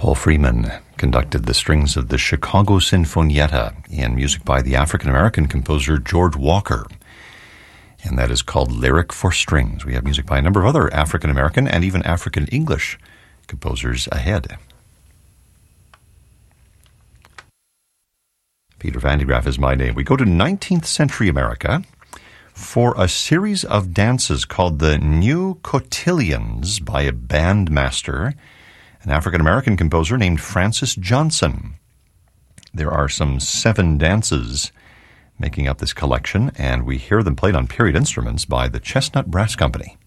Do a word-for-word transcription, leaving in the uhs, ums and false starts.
Paul Freeman conducted the strings of the Chicago Sinfonietta in music by the African-American composer George Walker. And that is called Lyric for Strings. We have music by a number of other African-American and even African-English composers ahead. Peter Van de Graaff is my name. We go to nineteenth century America for a series of dances called the New Cotillions by a bandmaster, an African-American composer named Francis Johnson. There are some seven dances making up this collection, and we hear them played on period instruments by the Chestnut Brass Company.